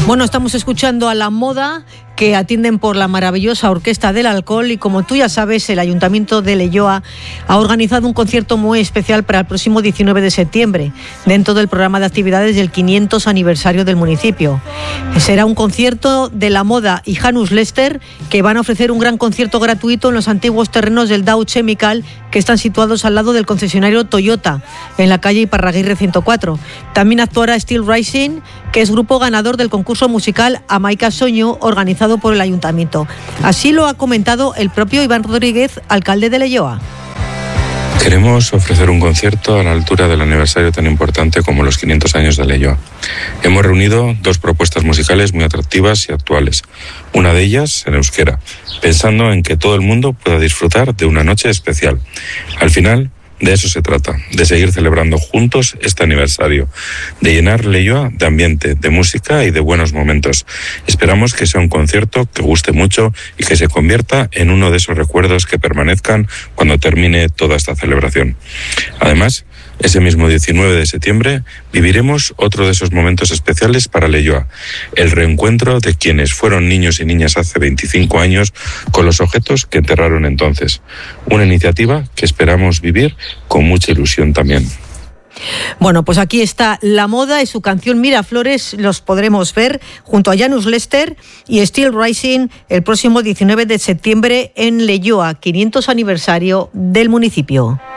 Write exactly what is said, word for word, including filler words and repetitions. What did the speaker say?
Bueno, estamos escuchando a La Moda, que atienden por la maravillosa Orquesta del Alcohol, y como tú ya sabes, el Ayuntamiento de Leioa ha organizado un concierto muy especial para el próximo diecinueve de septiembre, dentro del programa de actividades del quinientos aniversario del municipio. Será un concierto de La Moda y Janus Lester, que van a ofrecer un gran concierto gratuito en los antiguos terrenos del Dow Chemical, que están situados al lado del concesionario Toyota, en la calle Iparraguirre ciento cuatro. También actuará Steel Rising, que es grupo ganador del concurso musical Amaica Soño, organizado por el Ayuntamiento. Así lo ha comentado el propio Iván Rodríguez, alcalde de Leioa. Queremos ofrecer un concierto a la altura del aniversario tan importante como los quinientos años de Leioa. Hemos reunido dos propuestas musicales muy atractivas y actuales. Una de ellas en euskera, pensando en que todo el mundo pueda disfrutar de una noche especial. Al final, de eso se trata, de seguir celebrando juntos este aniversario, de llenar Leioa de ambiente, de música y de buenos momentos. Esperamos que sea un concierto que guste mucho y que se convierta en uno de esos recuerdos que permanezcan cuando termine toda esta celebración. Además, ese mismo diecinueve de septiembre viviremos otro de esos momentos especiales para Leioa, el reencuentro de quienes fueron niños y niñas hace veinticinco años con los objetos que enterraron entonces. Una iniciativa que esperamos vivir con mucha ilusión también. Bueno, pues aquí está La Moda y su canción Miraflores. Los podremos ver junto a Janus Lester y Steel Rising el próximo diecinueve de septiembre en Leioa, quinientos aniversario del municipio.